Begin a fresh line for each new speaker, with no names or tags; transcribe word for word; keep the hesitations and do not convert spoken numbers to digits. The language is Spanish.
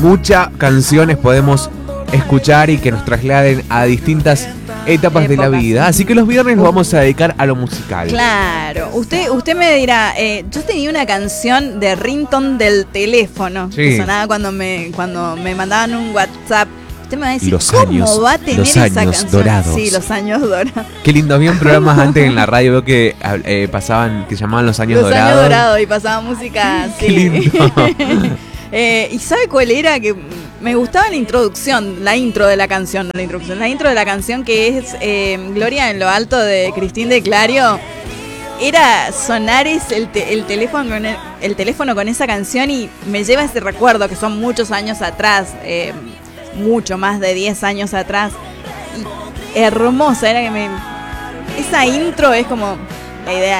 muchas canciones podemos escuchar y que nos trasladen a distintas etapas Épocas. de la vida. Así que los viernes los vamos a dedicar a lo musical.
Claro. Usted usted me dirá, eh, yo tenía una canción de ringtone del teléfono sí. que sonaba cuando me cuando me mandaban un WhatsApp. Usted me va a decir,
los
¿cómo
años,
va a tener
los
esa
años
canción?
Dorados.
Sí, los años dorados.
Qué lindo. Habían programas antes en la radio, veo que eh, pasaban, que llamaban Los Años
los
Dorados.
Los Años Dorados y pasaba música
Qué
sí.
lindo.
eh, ¿Y sabe cuál era? Que me gustaba la introducción, la intro de la canción, no la introducción, la intro de la canción que es eh, Gloria en lo alto de Cristín de Clario. Era sonar es el, te, el, teléfono con el, el teléfono con esa canción y me lleva ese recuerdo que son muchos años atrás, eh, mucho más de diez años atrás. Y hermosa, era que me... Esa intro es como la idea.